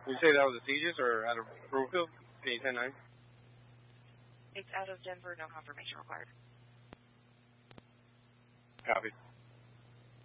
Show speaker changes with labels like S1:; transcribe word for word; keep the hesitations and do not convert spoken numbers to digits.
S1: You say that was a Aegis or out of Brofield? Can you ten nine?
S2: It's out of Denver, no confirmation required.
S1: Copy.